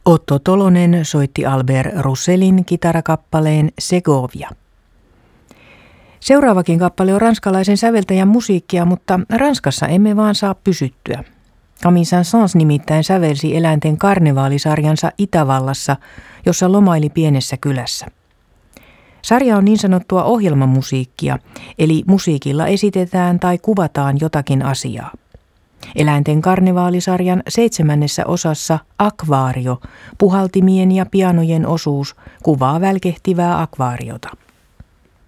Otto Tolonen soitti Albert Roussellin kitarakappaleen Segovia. Seuraavakin kappale on ranskalaisen säveltäjän musiikkia, mutta Ranskassa emme vaan saa pysyttyä. Camille Saint-Saëns nimittäin sävelsi eläinten karnevaalisarjansa Itävallassa, jossa lomaili pienessä kylässä. Sarja on niin sanottua ohjelmamusiikkia, eli musiikilla esitetään tai kuvataan jotakin asiaa. Eläinten karnevaalisarjan 7. osassa Akvaario, puhaltimien ja pianojen osuus, kuvaa välkehtivää akvaariota.